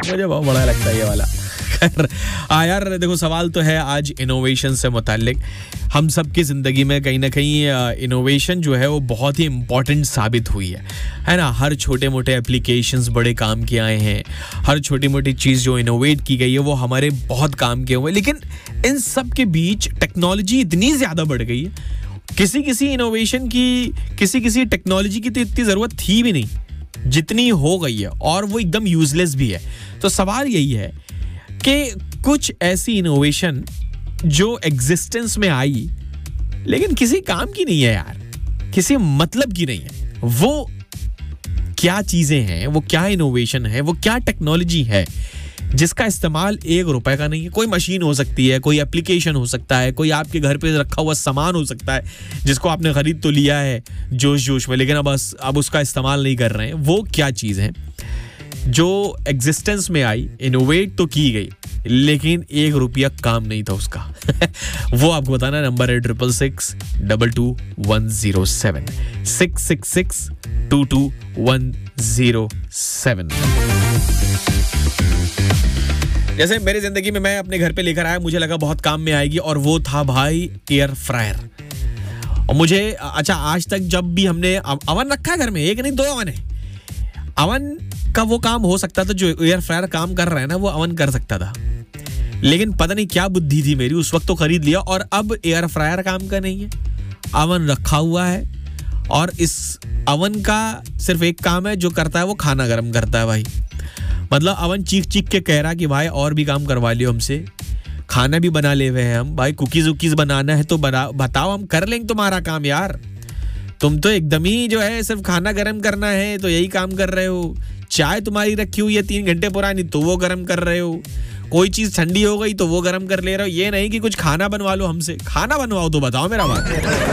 मुझे बहुत बड़ा लगता है ये वाला। यार देखो, सवाल तो है आज इनोवेशन से मुताल्लिक। हम सब की ज़िंदगी में कहीं ना कहीं इनोवेशन जो है वो बहुत ही इम्पॉर्टेंट साबित हुई है ना। हर छोटे मोटे एप्लीकेशंस बड़े काम के आए हैं, हर छोटी मोटी चीज़ जो इनोवेट की गई है वो हमारे बहुत काम के हुए। लेकिन इन सब के बीच टेक्नोलॉजी इतनी ज़्यादा बढ़ गई है, किसी इनोवेशन की, किसी टेक्नोलॉजी की तो इतनी ज़रूरत थी भी नहीं जितनी हो गई है, और वो एकदम यूजलेस भी है। तो सवाल यही है कि कुछ ऐसी इनोवेशन जो एग्जिस्टेंस में आई लेकिन किसी काम की नहीं है यार, किसी मतलब की नहीं है, वो क्या चीजें हैं, वो क्या इनोवेशन है, वो क्या टेक्नोलॉजी है जिसका इस्तेमाल ₹1 का नहीं है। कोई मशीन हो सकती है, कोई एप्लीकेशन हो सकता है, कोई आपके घर पे रखा हुआ सामान हो सकता है जिसको आपने खरीद तो लिया है जोश में, लेकिन अब उसका इस्तेमाल नहीं कर रहे हैं। वो क्या चीज़ है जो एग्जिस्टेंस में आई, इनोवेट तो की गई लेकिन ₹1 काम नहीं था उसका। वो आपको बताना। नंबर है 666-222107 666-222107। जैसे मेरी जिंदगी में मैं अपने घर पे लेकर आया, मुझे लगा बहुत काम में आएगी, और वो था भाई एयर फ्रायर। और मुझे अच्छा, आज तक जब भी हमने अवन रखा है घर में, एक नहीं 2 अवन है, अवन का वो काम हो सकता था जो एयर फ्रायर काम कर रहा है ना, वो अवन कर सकता था। लेकिन पता नहीं क्या बुद्धि थी मेरी, उस वक्त तो खरीद लिया, और अब एयर फ्रायर काम का नहीं है, अवन रखा हुआ है, और इस अवन का सिर्फ एक काम है जो करता है, वो खाना गर्म करता है भाई। मतलब अवन चीख के कह रहा कि भाई और भी काम करवा लियो हमसे, खाना भी बना ले हुए हैं हम भाई, कुकीज बनाना है तो बताओ, हम कर लेंगे तुम्हारा काम यार। तुम तो एकदम ही जो है सिर्फ खाना गर्म करना है तो यही काम कर रहे हो। चाय तुम्हारी रखी हुई है 3 घंटे पुरानी तो वो गर्म कर रहे हो, कोई चीज ठंडी हो गई तो वो गर्म कर ले रहे हो। ये नहीं कि कुछ खाना बनवा लो हमसे, खाना बनवाओ तो बताओ मेरा बात।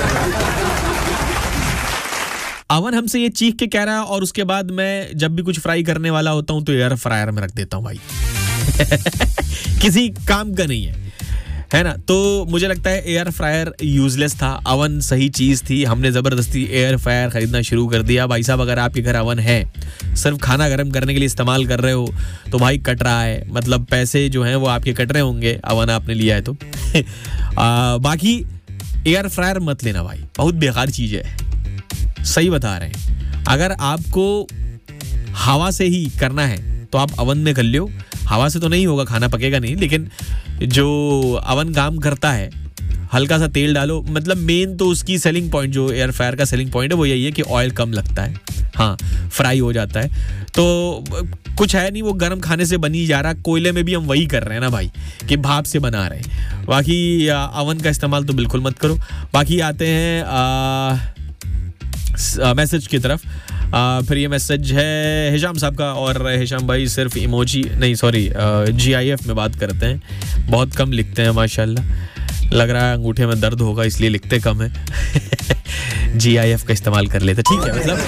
अवन हमसे ये चीख के कह रहा है, और उसके बाद मैं जब भी कुछ फ्राई करने वाला होता हूं तो एयर फ्रायर में रख देता हूं भाई। किसी काम का नहीं है ना। तो मुझे लगता है एयर फ्रायर यूजलेस था, अवन सही चीज थी। हमने जबरदस्ती एयर फ्रायर खरीदना शुरू कर दिया। भाई साहब, अगर आपके घर अवन है, सिर्फ खाना गर्म करने के लिए इस्तेमाल कर रहे हो, तो भाई कट रहा है, मतलब पैसे जो हैं वो आपके कट रहे होंगे, अवन आपने लिया है तो। बाकी एयर फ्रायर मत लेना भाई, बहुत बेकार चीज है, सही बता रहे हैं। अगर आपको हवा से ही करना है तो आप अवन में कर लो, हवा से तो नहीं होगा, खाना पकेगा नहीं, लेकिन जो अवन काम करता है, हल्का सा तेल डालो। मतलब मेन तो उसकी सेलिंग पॉइंट, जो एयर फ्रायर का सेलिंग पॉइंट है वो यही है कि ऑयल कम लगता है, हाँ, फ्राई हो जाता है। तो कुछ है नहीं, वो गर्म खाने से बनी जा रहा। कोयले में भी हम वही कर रहे हैं ना भाई, कि भाप से बना रहे हैं। बाकी अवन का इस्तेमाल तो बिल्कुल मत करो। बाकी आते हैं मैसेज की तरफ। फिर ये मैसेज है हिशाम साहब का, और हिशाम भाई सिर्फ इमोजी नहीं, सॉरी, GIF में बात करते हैं, बहुत कम लिखते हैं माशाल्लाह। लग रहा है अंगूठे में दर्द होगा इसलिए लिखते कम है। GIF का इस्तेमाल कर लेते, ठीक है। मतलब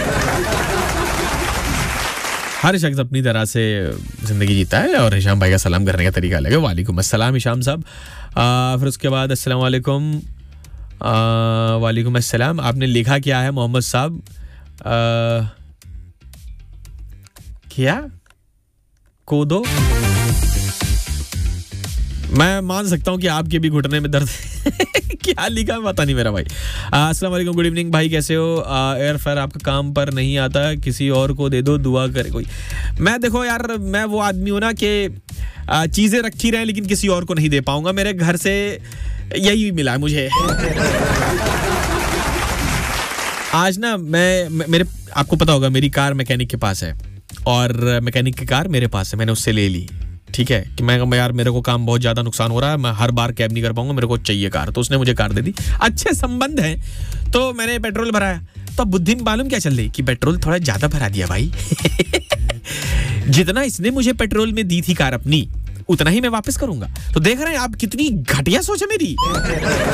हर शख्स अपनी तरह से जिंदगी जीता है, और हिशाम भाई का सलाम करने का तरीका अलग है। वालेकुम अस्सलाम हिशाम साहब। फिर उसके बाद अस्सलाम वालेकुम। वालेकुम अस्सलाम। आपने लिखा क्या है मोहम्मद साहब? क्या कूदो? मैं मान सकता हूँ कि आपके भी घुटने में दर्द। क्या लिखा पता नहीं मेरा भाई। अस्सलाम वालेकुम, गुड इवनिंग भाई, कैसे हो? एयर फ्रायर आपका काम पर नहीं आता, किसी और को दे दो, दुआ करे कोई। मैं देखो यार, मैं वो आदमी हूँ ना कि चीजें रखी रहे लेकिन किसी और को नहीं दे पाऊंगा। मेरे घर से यही मिला है मुझे। आज ना मेरे आपको पता होगा मेरी कार मैकेनिक के पास है, और मैकेनिक की कार मेरे पास है, मैंने उससे ले ली, ठीक है, कि मैं यार मेरे को काम बहुत ज्यादा नुकसान हो रहा है, मैं हर बार कैब नहीं कर पाऊंगा, मेरे को चाहिए कार। तो उसने मुझे कार दे दी, अच्छे संबंध हैं, तो मैंने पेट्रोल भराया। तो बुद्धि में मालूम क्या चल रही कि पेट्रोल थोड़ा ज्यादा भरा दिया भाई। जितना इसने मुझे पेट्रोल में दी थी कार अपनी, उतना ही मैं वापस करूंगा। तो देख रहे हैं आप कितनी घटिया सोच है मेरी।